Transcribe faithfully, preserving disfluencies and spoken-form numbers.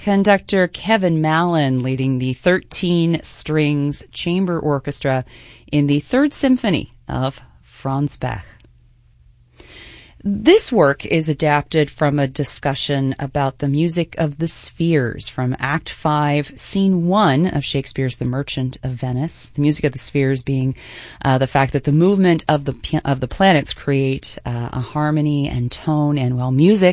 Conductor Kevin Mallon leading the thirteen strings chamber orchestra in the Third Symphony of Franz Bach. This work is adapted from a discussion about the music of the spheres from Act five, Scene one of Shakespeare's The Merchant of Venice. The music of the spheres being uh, the fact that the movement of the of the planets create uh, a harmony and tone, and while music